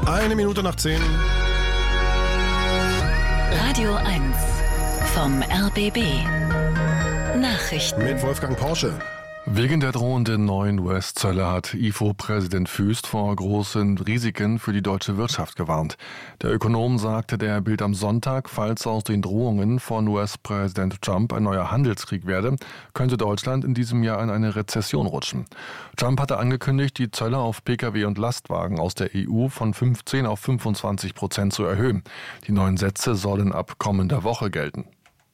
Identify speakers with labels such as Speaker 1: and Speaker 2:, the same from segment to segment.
Speaker 1: 9:01.
Speaker 2: Radio 1 vom RBB. Nachrichten.
Speaker 1: Mit Wolfgang Porsche.
Speaker 3: Wegen der drohenden neuen US-Zölle hat IFO-Präsident Voest vor großen Risiken für die deutsche Wirtschaft gewarnt. Der Ökonom sagte der Bild am Sonntag, falls aus den Drohungen von US-Präsident Trump ein neuer Handelskrieg werde, könnte Deutschland in diesem Jahr in eine Rezession rutschen. Trump hatte angekündigt, die Zölle auf Pkw und Lastwagen aus der EU von 15% auf 25% zu erhöhen. Die neuen Sätze sollen ab kommender Woche gelten.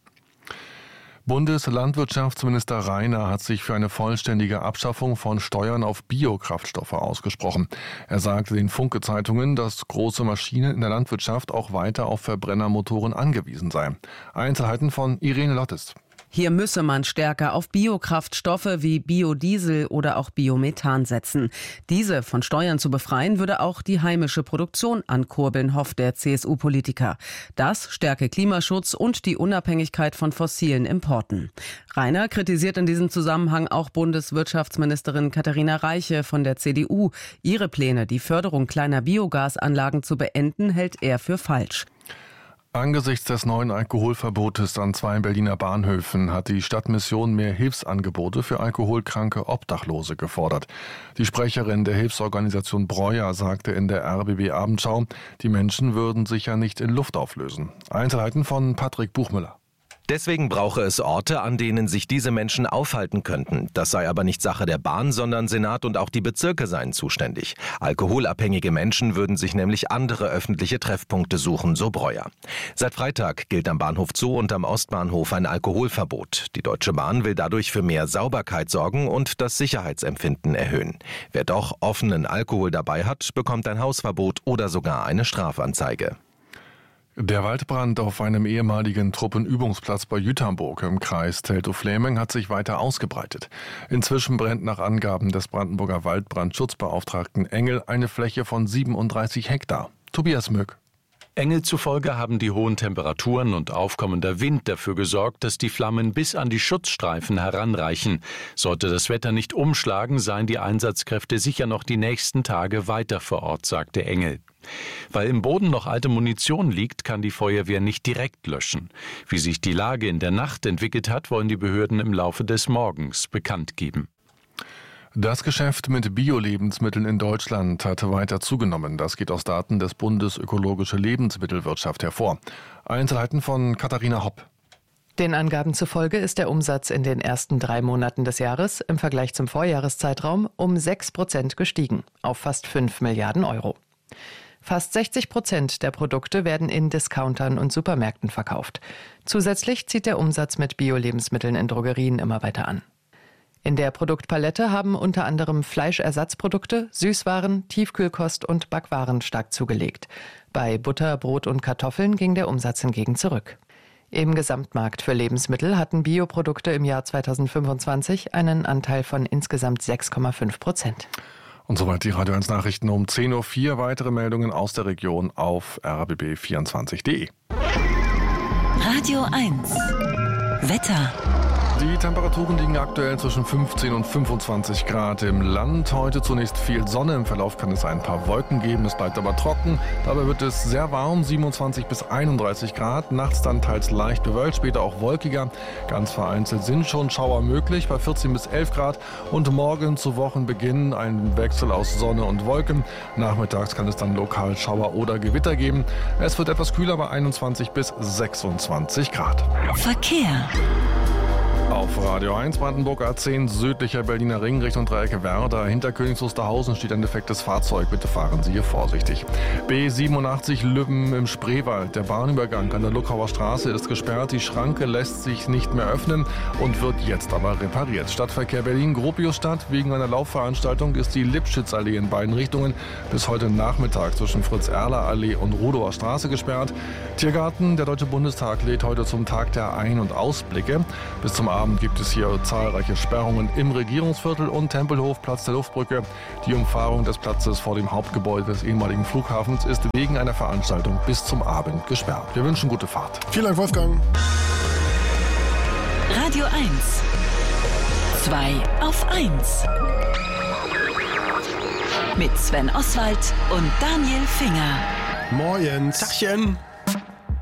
Speaker 3: Bundeslandwirtschaftsminister Rainer hat sich für eine vollständige Abschaffung von Steuern auf Biokraftstoffe ausgesprochen. Er sagte den Funke-Zeitungen, dass große Maschinen in der Landwirtschaft auch weiter auf Verbrennermotoren angewiesen seien. Einzelheiten von Irene Lottes.
Speaker 4: Hier müsse man stärker auf Biokraftstoffe wie Biodiesel oder auch Biomethan setzen. Diese von Steuern zu befreien, würde auch die heimische Produktion ankurbeln, hofft der CSU-Politiker. Das stärke Klimaschutz und die Unabhängigkeit von fossilen Importen. Rainer kritisiert in diesem Zusammenhang auch Bundeswirtschaftsministerin Katharina Reiche von der CDU. Ihre Pläne, die Förderung kleiner Biogasanlagen zu beenden, hält er für falsch.
Speaker 3: Angesichts des neuen Alkoholverbotes an 2 Berliner Bahnhöfen hat die Stadtmission mehr Hilfsangebote für alkoholkranke Obdachlose gefordert. Die Sprecherin der Hilfsorganisation Breuer sagte in der RBB Abendschau, die Menschen würden sich ja nicht in Luft auflösen. Einzelheiten von Patrick Buchmüller.
Speaker 5: Deswegen brauche es Orte, an denen sich diese Menschen aufhalten könnten. Das sei aber nicht Sache der Bahn, sondern Senat und auch die Bezirke seien zuständig. Alkoholabhängige Menschen würden sich nämlich andere öffentliche Treffpunkte suchen, so Breuer. Seit Freitag gilt am Bahnhof Zoo und am Ostbahnhof ein Alkoholverbot. Die Deutsche Bahn will dadurch für mehr Sauberkeit sorgen und das Sicherheitsempfinden erhöhen. Wer doch offenen Alkohol dabei hat, bekommt ein Hausverbot oder sogar eine Strafanzeige.
Speaker 3: Der Waldbrand auf einem ehemaligen Truppenübungsplatz bei Jüterbog im Kreis Teltow-Fläming hat sich weiter ausgebreitet. Inzwischen brennt nach Angaben des Brandenburger Waldbrandschutzbeauftragten Engel eine Fläche von 37 Hektar. Tobias Mück.
Speaker 6: Engel zufolge haben die hohen Temperaturen und aufkommender Wind dafür gesorgt, dass die Flammen bis an die Schutzstreifen heranreichen. Sollte das Wetter nicht umschlagen, seien die Einsatzkräfte sicher noch die nächsten Tage weiter vor Ort, sagte Engel. Weil im Boden noch alte Munition liegt, kann die Feuerwehr nicht direkt löschen. Wie sich die Lage in der Nacht entwickelt hat, wollen die Behörden im Laufe des Morgens bekannt geben.
Speaker 3: Das Geschäft mit Bio-Lebensmitteln in Deutschland hat weiter zugenommen. Das geht aus Daten des Bundes Ökologische Lebensmittelwirtschaft hervor. Einzelheiten von Katharina Hopp.
Speaker 7: Den Angaben zufolge ist der Umsatz in den ersten 3 Monaten des Jahres im Vergleich zum Vorjahreszeitraum um 6% gestiegen, auf fast 5 Milliarden Euro. Fast 60% der Produkte werden in Discountern und Supermärkten verkauft. Zusätzlich zieht der Umsatz mit Bio-Lebensmitteln in Drogerien immer weiter an. In der Produktpalette haben unter anderem Fleischersatzprodukte, Süßwaren, Tiefkühlkost und Backwaren stark zugelegt. Bei Butter, Brot und Kartoffeln ging der Umsatz hingegen zurück. Im Gesamtmarkt für Lebensmittel hatten Bioprodukte im Jahr 2025 einen Anteil von insgesamt 6,5%.
Speaker 3: Und soweit die Radio 1 Nachrichten um 10:04 Uhr. Weitere Meldungen aus der Region auf rbb24.de.
Speaker 2: Radio 1 Wetter.
Speaker 3: Die Temperaturen liegen aktuell zwischen 15 und 25 Grad im Land. Heute zunächst viel Sonne. Im Verlauf kann es ein paar Wolken geben. Es bleibt aber trocken. Dabei wird es sehr warm, 27 bis 31 Grad. Nachts dann teils leicht bewölkt, später auch wolkiger. Ganz vereinzelt sind schon Schauer möglich bei 14 bis 11 Grad. Und morgen zu Wochenbeginn ein Wechsel aus Sonne und Wolken. Nachmittags kann es dann lokal Schauer oder Gewitter geben. Es wird etwas kühler bei 21 bis 26 Grad.
Speaker 2: Verkehr.
Speaker 3: Auf Radio 1 Brandenburg A10 südlicher Berliner Ring Richtung Dreiecke Werder. Hinter Königs Wusterhausen steht ein defektes Fahrzeug. Bitte fahren Sie hier vorsichtig. B87 Lübben im Spreewald. Der Bahnübergang an der Luckauer Straße ist gesperrt. Die Schranke lässt sich nicht mehr öffnen und wird jetzt aber repariert. Stadtverkehr Berlin-Gropiusstadt. Wegen einer Laufveranstaltung ist die Lipschitzallee in beiden Richtungen bis heute Nachmittag zwischen Fritz-Erler-Allee und Rudower Straße gesperrt. Tiergarten, der Deutsche Bundestag lädt heute zum Tag der Ein- und Ausblicke. Bis zum Abend gibt es hier zahlreiche Sperrungen im Regierungsviertel und Tempelhof, Platz der Luftbrücke. Die Umfahrung des Platzes vor dem Hauptgebäude des ehemaligen Flughafens ist wegen einer Veranstaltung bis zum Abend gesperrt. Wir wünschen gute Fahrt.
Speaker 1: Vielen Dank, Wolfgang.
Speaker 2: Radio 1 2 auf 1. Mit Sven Oswald und Daniel Finger.
Speaker 1: Morgens.
Speaker 8: Tachchen.